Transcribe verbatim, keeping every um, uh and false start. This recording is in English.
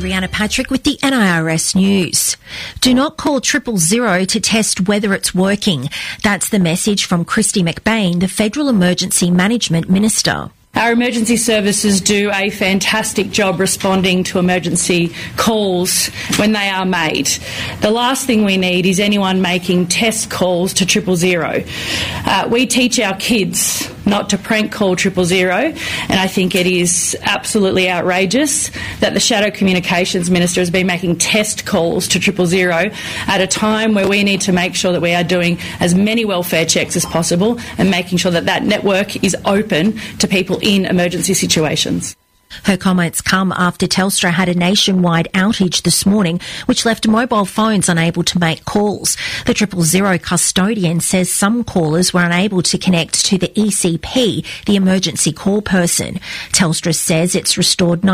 Brianna Patrick with the N I R S News. Do not call triple zero to test whether it's working. That's the message from Kristy McBain, the Federal Emergency Management Minister. Our emergency services do a fantastic job responding to emergency calls when they are made. The last thing we need is anyone making test calls to triple zero. Uh, we teach our kids not to prank call triple zero, and I think it is absolutely outrageous that the Shadow Communications Minister has been making test calls to triple zero at a time where we need to make sure that we are doing as many welfare checks as possible and making sure that that network is open to people in emergency situations. Her comments come after Telstra had a nationwide outage this morning, which left mobile phones unable to make calls. The triple zero custodian says some callers were unable to connect to the E C P, the emergency call person. Telstra says it's restored